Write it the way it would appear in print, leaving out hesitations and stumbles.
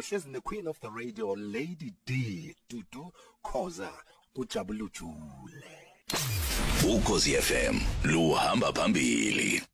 uhlezi the queen of the radio, Lady D, Dudu Khoza, ujabulujule. Ukhozi FM luhamba phambili.